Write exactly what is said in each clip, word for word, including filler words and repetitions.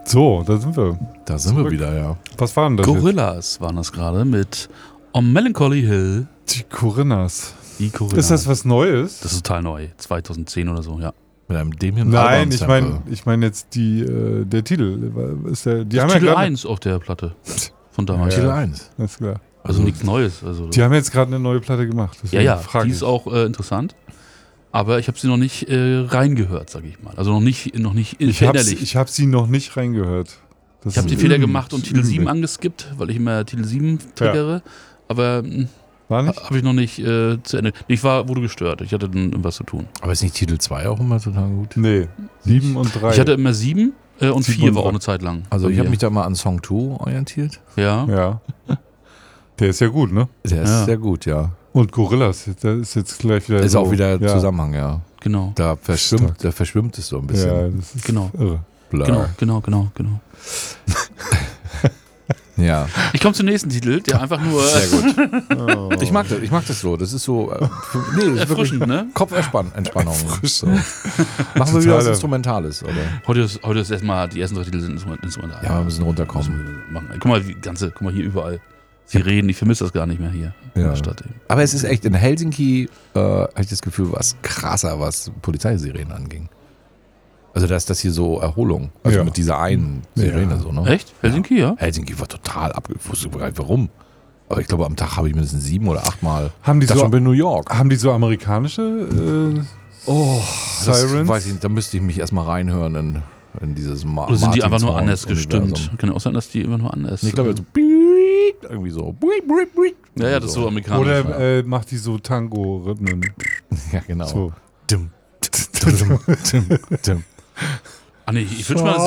So, da sind wir. Da sind Zurück. wir wieder, ja. Was waren das Gorillas jetzt? Waren das gerade mit On Melancholy Hill. Die Corinnas. Die Corinnas. Ist das was Neues? Das ist total neu. zweitauszehn oder so, ja. Mit einem Demian Nein, ich meine ich mein jetzt die, äh, der Titel. Ist der, die das haben Titel ja eins auf der Platte. Von damals. Ja, Titel eins. Alles klar. Also, also nichts Neues. Also die haben jetzt gerade eine neue Platte gemacht. Ja, ja, die ist auch äh, interessant. Aber ich habe sie noch nicht äh, reingehört, sage ich mal. Also noch nicht, noch nicht ich innerlich. Ich habe sie noch nicht reingehört. Das ich habe den Fehler gemacht und Titel sieben angeskippt, weil ich immer Titel sieben triggere. Ja. Aber habe ich noch nicht äh, zu Ende. Ich war, wurde gestört. Ich hatte dann was zu tun. Aber ist nicht Titel zwei auch immer total gut? Nee, sieben und drei. Ich hatte immer sieben äh, und vier war auch eine Zeit lang. Also ich habe mich da mal an Song zwei orientiert. Ja. Ja. Der ist ja gut, ne? Der ist ja. sehr gut, ja. Und Gorillas, da ist jetzt gleich wieder Ist so, auch wieder ja. Zusammenhang, ja. Genau. Da verschwimmt, da verschwimmt es so ein bisschen. Ja, das ist genau. irre. Blur. Genau, genau, genau, genau. Ja. Ich komme zum nächsten Titel, der einfach nur... Sehr gut. Oh. Ich, mag das, ich mag das so. Das ist so... Äh, nee, das erfrischend, ist ne? Kopfentspannung. So. Machen wir wieder was Instrumentales, oder? Heute ist, heute ist erstmal, die ersten drei Titel sind instrumental. Ja, wir müssen runterkommen. Machen. Guck mal, die ganze, guck mal hier überall. Sie reden, ich vermisse das gar nicht mehr hier ja. in der Stadt. Eben. Aber es ist echt, in Helsinki äh, habe ich das Gefühl, was krasser, was Polizeisirenen anging. Also da ist das hier so Erholung. Also ja. mit dieser einen Sirene ja. so, ne? Echt? Helsinki, ja? ja? Helsinki war total ab. Ich wusste gar nicht warum. Aber ich glaube, am Tag habe ich mindestens sieben oder acht Mal. Haben die das so, schon bei New York. Haben die so amerikanische äh, oh, Sirens? Das weiß ich nicht. Da müsste ich mich erstmal reinhören in, in dieses Ma Oder sind die einfach nur anders Universum. gestimmt? Kann ja auch sein, dass die einfach nur anders sind. Ich glaube, so irgendwie so. Ja, ja, das ist so amerikanisch. Oder ja. äh, macht die so Tango-Rhythmen. Ja, genau. So. Dim, dim, dim, dim. Ah nee, ich wünsche mal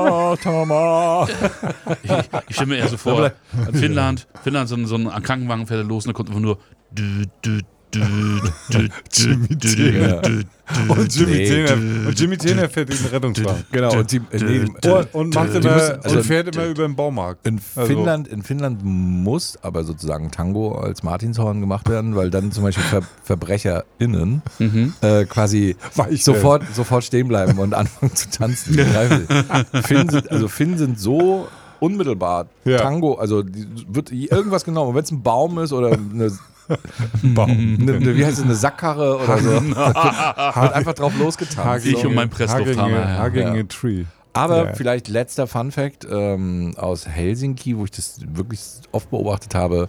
eine Sirene. ich, ich stelle mir eher so vor, in Finnland, Finnland so ein, so ein Krankenwagen fährt los und da kommt einfach nur dü, dü, dü, dü, Jimmy dü, Tenner. dü, dü, Und Jimmy dü, Tenner. dü, Und Jimmy Tenner fährt in den Rettungswagen. Genau. Und, die, nee, und, und, macht immer, müssen, also und fährt immer über den Baumarkt. In Finnland, in Finnland muss aber sozusagen Tango als Martinshorn gemacht werden, weil dann zum Beispiel Ver VerbrecherInnen mhm. äh, quasi sofort, sofort stehen bleiben und anfangen zu tanzen. Finnen sind, also Finnen sind so unmittelbar ja. Tango, also die, wird irgendwas genommen. Und wenn es ein Baum ist oder eine Baum. Eine, eine, wie heißt es, eine Sackkarre oder so. Wird einfach drauf losgetanzt. Ich und mein Presslufthammer. Hugging ja. a tree. Aber ja. vielleicht letzter Funfact ähm, aus Helsinki, wo ich das wirklich oft beobachtet habe,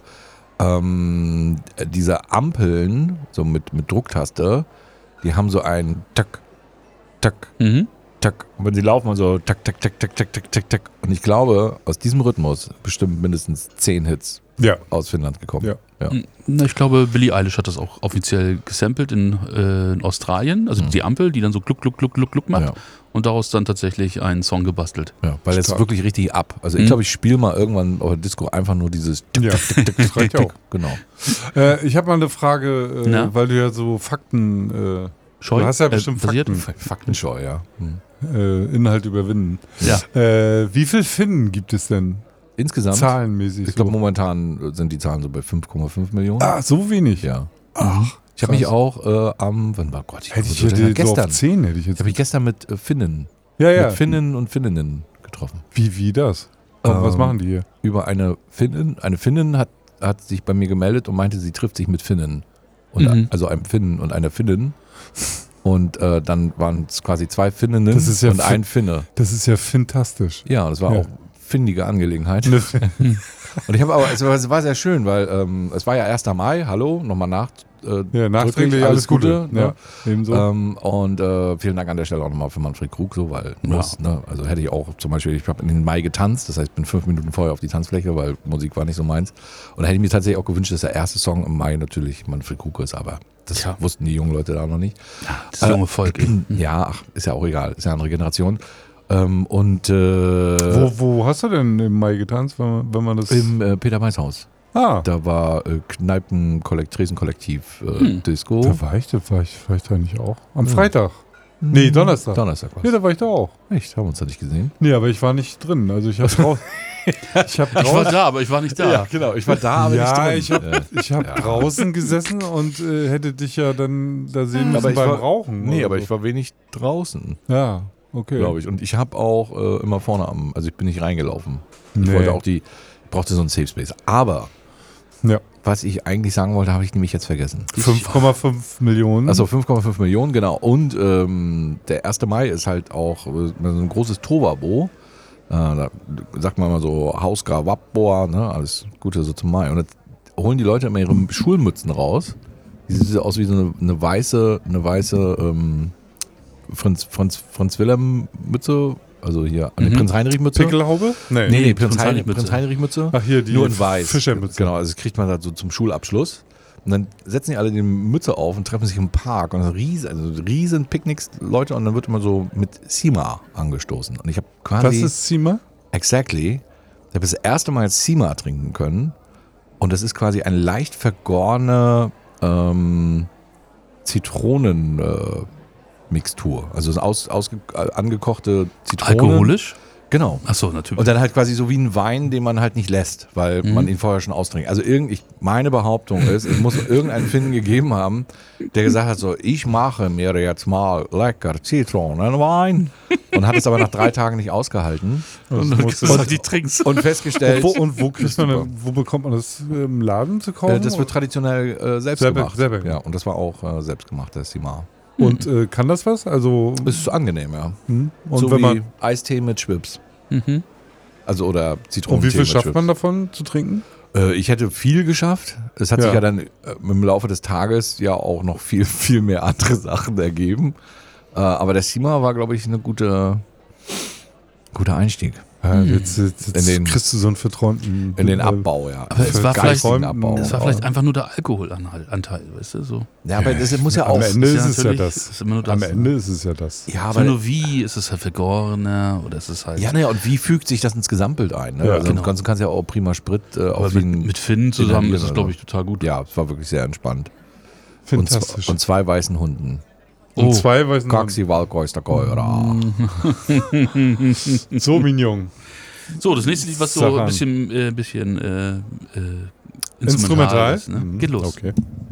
ähm, diese Ampeln, so mit, mit Drucktaste, die haben so ein Tack, Tack, mhm. Tack. Und wenn sie laufen, man so Tack, Tack, Tack, Tack, Tack, Tack, Tack, Tack. Und ich glaube, aus diesem Rhythmus bestimmt mindestens zehn Hits ja. aus Finnland gekommen. Ja. Ja. Ich glaube, Billie Eilish hat das auch offiziell gesampelt in, äh, in Australien. Also mhm. die Ampel, die dann so gluck, gluck, gluck, gluck, gluck macht. Ja. Und daraus dann tatsächlich einen Song gebastelt. Ja, weil es wirklich richtig ab. Also ich mhm. glaube, ich spiele mal irgendwann auf der Disco einfach nur dieses Tick, ja. Tick, Tick, Tick, Tick, Tick. Genau. Äh, ich habe mal eine Frage, äh, weil du ja so Fakten... Äh, Scheu? Du hast ja bestimmt äh, Fakten. Faktenscheu, ja. Hm. Äh, Inhalt überwinden. Ja. Äh, wie viel Finnen gibt es denn? Insgesamt? Zahlenmäßig. Ich glaube, so. momentan sind die Zahlen so bei fünf Komma fünf Millionen. Ah, so wenig? Ja. Ach. Ich habe mich auch äh, am, wann war Gott, ich hätte ich so, hätte gestern, so auf zehn hätte ich jetzt. Habe ich gestern mit äh, Finnen, ja, ja. mit Finnen und Finninnen getroffen. Wie, wie das? Ähm, was machen die hier? Über eine Finnin, eine Finnin hat, hat sich bei mir gemeldet und meinte, sie trifft sich mit Finnen. Und, mhm. Also einem Finnen und einer Finnin. Und äh, dann waren es quasi zwei Finninnen ja und ein Finne. Das ist ja fantastisch. Ja, das war ja. auch findige Angelegenheit. Und ich habe aber, es war, es war sehr schön, weil ähm, es war ja erster Mai, hallo, nochmal nach. Äh, ja, nachträglich alles Gute. Gute ne? Ja, ebenso. Ähm, und äh, vielen Dank an der Stelle auch nochmal für Manfred Krug, so, weil muss, ja. ne? Also hätte ich auch zum Beispiel, ich habe in den Mai getanzt, das heißt, ich bin fünf Minuten vorher auf die Tanzfläche, weil Musik war nicht so meins. Und da hätte ich mir tatsächlich auch gewünscht, dass der erste Song im Mai natürlich Manfred Krug ist, aber das ja. wussten die jungen Leute da noch nicht. Ja, das junge Volk. Äh, ja, ach, ist ja auch egal, ist ja eine andere Generation. Ähm, und äh, wo, wo hast du denn im Mai getanzt, wenn man, wenn man das... Im äh, Peter-Weiß-Haus. Ah. Da war äh, Kneipen-Kollekt, Tresenkollektiv äh, hm. Disco. Da war ich, da war ich, war ich da nicht auch. Am hm. Freitag. Nee, Donnerstag. Donnerstag war Ja, da war ich da auch. Echt? Haben wir uns da nicht gesehen? Nee, aber ich war nicht drin. Also ich habe drau- ich, hab ich war da, aber ich war nicht da. Ja, genau. Ich war da, aber ja, nicht drin. Ich habe ich hab ja. draußen gesessen und äh, hätte dich ja dann da sehen müssen aber beim war, Rauchen. Nee, aber so. ich war wenig draußen. Ja. okay. Glaube ich. Und ich habe auch äh, immer vorne am, also ich bin nicht reingelaufen. Ich Nee. wollte auch die, ich brauchte so einen Safe Space. Aber Ja. was ich eigentlich sagen wollte, habe ich nämlich jetzt vergessen. fünf Komma fünf Millionen. Also fünf Komma fünf Millionen, genau. Und ähm, der erste Mai ist halt auch äh, so ein großes Tovabo. Äh, da sagt man mal so Hausgra Wapboa, ne? Alles Gute so zum Mai. Und jetzt holen die Leute immer ihre Schulmützen raus. Die sieht aus wie so eine, eine weiße, eine weiße ähm, Franz, Franz, Franz Wilhelm Mütze. Also hier, Mhm. eine Prinz Heinrich Mütze. Pickelhaube? Nee, nee, Nee, Prinz, Prinz Heinrich, Heinrich Mütze. Prinz Heinrich Mütze. Ach hier, die Nur in weiß. Fischermütze. Genau, also das kriegt man halt so zum Schulabschluss. Und dann setzen die alle die Mütze auf und treffen sich im Park. Und dann riesen, also riesen Picknicks, Leute. Und dann wird immer so mit Sima angestoßen. Und ich habe quasi... Was ist Sima? Exactly. Ich habe das erste Mal Sima trinken können. Und das ist quasi eine leicht vergorene ähm, Zitronen-Mixtur. Also es ist aus, ausge, angekochte Zitronen. Alkoholisch? Genau. Achso, natürlich. Und dann halt quasi so wie ein Wein, den man halt nicht lässt, weil Mhm. man ihn vorher schon austrinkt. Also irgend, ich, meine Behauptung ist, es muss irgendeinen Finden gegeben haben, der gesagt hat so, ich mache mir jetzt mal lecker Zitronenwein und hat es aber nach drei Tagen nicht ausgehalten Das und muss- und die Trinks. und festgestellt, Wo, und wo, kriegt man, Super. denn- wo bekommt man das im Laden zu kaufen? äh, das wird traditionell äh, selbst Selber- gemacht. selber Ja, gemacht. und das war auch äh, selbst gemacht, das Sima. Und äh, kann das was? Also Das ist angenehm, ja. hm? und so wenn wie man Eistee mit Schwips. Mhm. Also oder und Zitronentee wie viel mit schafft Schwips. man davon zu trinken? Äh, ich hätte viel geschafft. Es hat Ja. sich ja dann äh, im Laufe des Tages ja auch noch viel, viel mehr andere Sachen ergeben. Äh, aber der Sima war, glaube ich, eine gute, guter Einstieg Ja, jetzt jetzt, jetzt In den- kriegst du so einen verträumten in den äh, Abbau, ja. Aber es Für war vielleicht- geistigen Abbau. Das war vielleicht einfach nur der Alkoholanteil, weißt du? So. Ja, aber das muss ja Am auch. Ende ist ist ja es ja natürlich- das. ist immer nur das, Am ne? Ende ist es ja das. Ja, Aber aber nur wie? Ist es halt vergorener oder ist es halt. ja, naja, und wie fügt sich das ins Gesamtbild ein? Ne? Ja, also genau. du kannst, du kannst ja auch prima Sprit äh, aber auf mit, den. mit Finn zusammen inhalieren ist es, oder glaube so. ich, total gut. Ja, es war wirklich sehr entspannt. Und, Fantastisch. z- und zwei weißen Hunden. Und Oh. zwei weißen Kaxi Walkoister Geura. So mignon. So, das nächste Lied, was so Saran. ein bisschen, äh, bisschen äh, äh, instrumental, Instrumental? ist. Ne? Mhm. Geht los. Okay.